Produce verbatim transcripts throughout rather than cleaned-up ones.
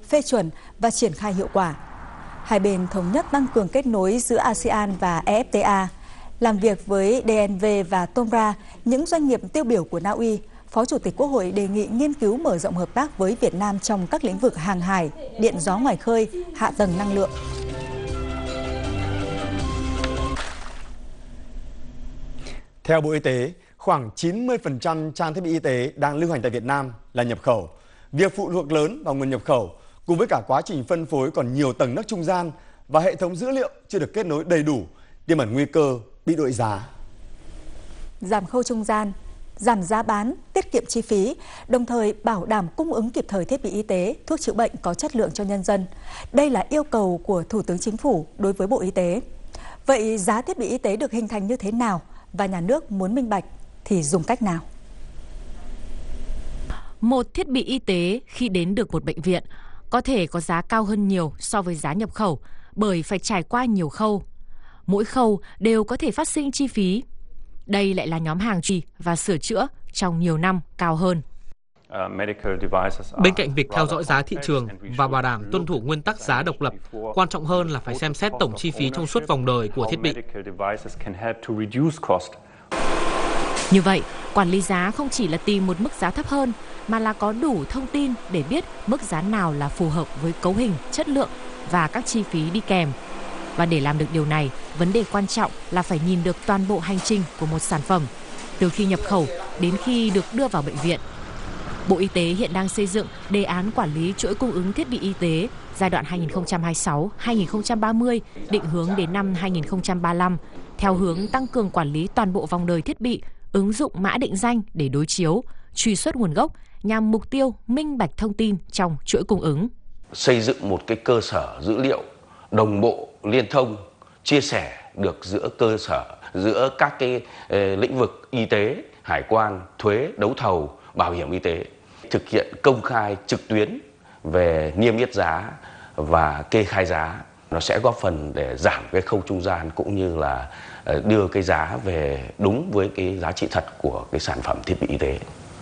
phê chuẩn và triển khai hiệu quả. Hai bên thống nhất tăng cường kết nối giữa a sê an và e ép tê a. Làm việc với đê en vê và Tomra, những doanh nghiệp tiêu biểu của Na Uy, Phó Chủ tịch Quốc hội đề nghị nghiên cứu mở rộng hợp tác với Việt Nam trong các lĩnh vực hàng hải, điện gió ngoài khơi, hạ tầng năng lượng. Theo Bộ Y tế, khoảng chín mươi phần trăm trang thiết bị y tế đang lưu hành tại Việt Nam là nhập khẩu. Việc phụ thuộc lớn vào nguồn nhập khẩu cùng với cả quá trình phân phối còn nhiều tầng nấc trung gian và hệ thống dữ liệu chưa được kết nối đầy đủ, tiềm ẩn nguy cơ bị đội giá. Giảm khâu trung gian, giảm giá bán, tiết kiệm chi phí, đồng thời bảo đảm cung ứng kịp thời thiết bị y tế, thuốc chữa bệnh có chất lượng cho nhân dân. Đây là yêu cầu của Thủ tướng Chính phủ đối với Bộ Y tế. Vậy giá thiết bị y tế được hình thành như thế nào và nhà nước muốn minh bạch thì dùng cách nào? Một thiết bị y tế khi đến được một bệnh viện có thể có giá cao hơn nhiều so với giá nhập khẩu bởi phải trải qua nhiều khâu. Mỗi khâu đều có thể phát sinh chi phí. Đây lại là nhóm hàng trì và sửa chữa trong nhiều năm cao hơn. Bên cạnh việc theo dõi giá thị trường và bảo đảm tuân thủ nguyên tắc giá độc lập, quan trọng hơn là phải xem xét tổng chi phí trong suốt vòng đời của thiết bị. Như vậy, quản lý giá không chỉ là tìm một mức giá thấp hơn, mà là có đủ thông tin để biết mức giá nào là phù hợp với cấu hình, chất lượng và các chi phí đi kèm. Và để làm được điều này, vấn đề quan trọng là phải nhìn được toàn bộ hành trình của một sản phẩm, từ khi nhập khẩu đến khi được đưa vào bệnh viện. Bộ Y tế hiện đang xây dựng đề án quản lý chuỗi cung ứng thiết bị y tế giai đoạn hai nghìn không trăm hai mươi sáu đến hai nghìn không trăm ba mươi, định hướng đến năm hai nghìn không trăm ba mươi lăm, theo hướng tăng cường quản lý toàn bộ vòng đời thiết bị, ứng dụng mã định danh để đối chiếu, truy xuất nguồn gốc nhằm mục tiêu minh bạch thông tin trong chuỗi cung ứng. Xây dựng một cái cơ sở dữ liệu đồng bộ, liên thông, chia sẻ được giữa cơ sở, giữa các cái lĩnh vực y tế, hải quan, thuế, đấu thầu, bảo hiểm y tế, thực hiện công khai trực tuyến về niêm yết giá và kê khai giá. Nó sẽ góp phần để giảm cái khâu trung gian cũng như là đưa cái giá về đúng với cái giá trị thật của cái sản phẩm thiết bị y tế.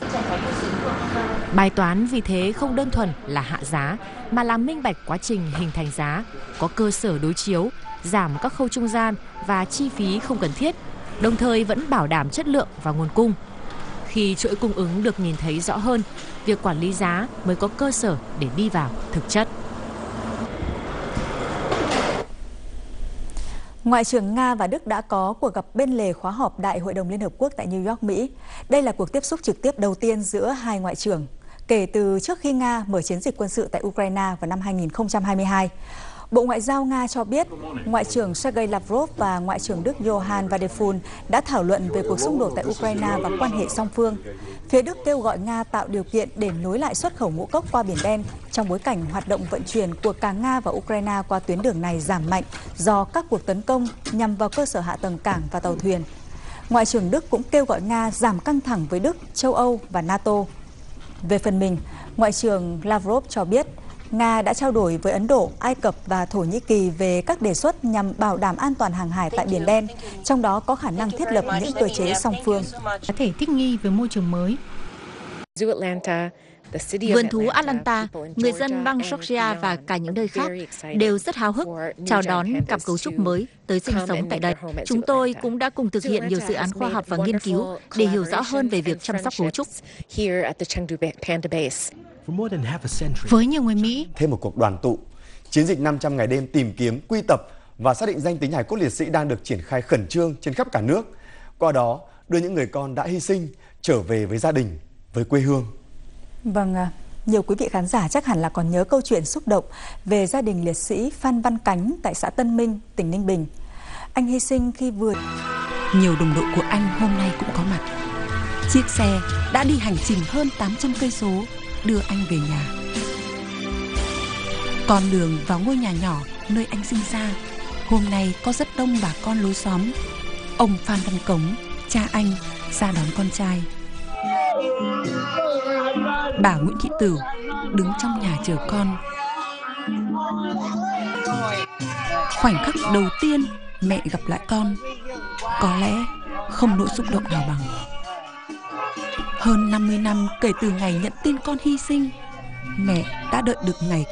Bài toán vì thế không đơn thuần là hạ giá, mà là minh bạch quá trình hình thành giá, có cơ sở đối chiếu, giảm các khâu trung gian và chi phí không cần thiết, đồng thời vẫn bảo đảm chất lượng và nguồn cung. Khi chuỗi cung ứng được nhìn thấy rõ hơn, việc quản lý giá mới có cơ sở để đi vào thực chất. Ngoại trưởng Nga và Đức đã có cuộc gặp bên lề khóa họp Đại hội đồng Liên Hợp Quốc tại New York, Mỹ. Đây là cuộc tiếp xúc trực tiếp đầu tiên giữa hai ngoại trưởng kể từ trước khi Nga mở chiến dịch quân sự tại Ukraine vào năm hai nghìn không trăm hai mươi hai. Bộ Ngoại giao Nga cho biết, Ngoại trưởng Sergei Lavrov và Ngoại trưởng Đức Johann Wadephul đã thảo luận về cuộc xung đột tại Ukraine và quan hệ song phương. Phía Đức kêu gọi Nga tạo điều kiện để nối lại xuất khẩu ngũ cốc qua Biển Đen trong bối cảnh hoạt động vận chuyển của cả Nga và Ukraine qua tuyến đường này giảm mạnh do các cuộc tấn công nhằm vào cơ sở hạ tầng cảng và tàu thuyền. Ngoại trưởng Đức cũng kêu gọi Nga giảm căng thẳng với Đức, châu Âu và NATO. Về phần mình, Ngoại trưởng Lavrov cho biết, Nga đã trao đổi với Ấn Độ, Ai Cập và Thổ Nhĩ Kỳ về các đề xuất nhằm bảo đảm an toàn hàng hải tại Biển Đen, trong đó có khả năng thiết lập những cơ chế song phương. Có thể thích nghi với môi trường mới. Vườn thú Atlanta, người dân bang Georgia và cả những nơi khác đều rất háo hức chào đón cặp gấu trúc mới tới sinh sống tại đây. Chúng tôi cũng đã cùng thực hiện nhiều dự án khoa học và nghiên cứu để hiểu rõ hơn về việc chăm sóc gấu trúc. Với nhiều người Mỹ, thêm một cuộc đoàn tụ, chiến dịch năm trăm ngày đêm tìm kiếm, quy tập và xác định danh tính hài cốt liệt sĩ đang được triển khai khẩn trương trên khắp cả nước. Qua đó, đưa những người con đã hy sinh trở về với gia đình, với quê hương. Vâng, nhiều quý vị khán giả chắc hẳn là còn nhớ câu chuyện xúc động về gia đình liệt sĩ Phan Văn Cánh tại xã Tân Minh, tỉnh Ninh Bình. Anh hy sinh khi vừa... Nhiều đồng đội của anh hôm nay cũng có mặt. Chiếc xe đã đi hành trình hơn tám trăm cây số đưa anh về nhà. Con đường vào ngôi nhà nhỏ nơi anh sinh ra, hôm nay có rất đông bà con lối xóm. Ông Phan Văn Cống, cha anh, ra đón con trai. Bà Nguyễn Thị Tửu đứng trong nhà chờ con. Khoảnh khắc đầu tiên mẹ gặp lại con, có lẽ không nỗi xúc động nào bằng. Hơn năm mươi năm kể từ ngày nhận tin con hy sinh, mẹ đã đợi được ngày